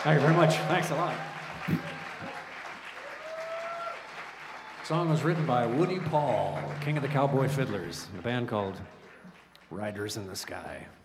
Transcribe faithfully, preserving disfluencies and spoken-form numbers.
Thank you very much. Thanks a lot. The song was written by Woody Paul, king of the cowboy fiddlers, a band called Riders in the Sky.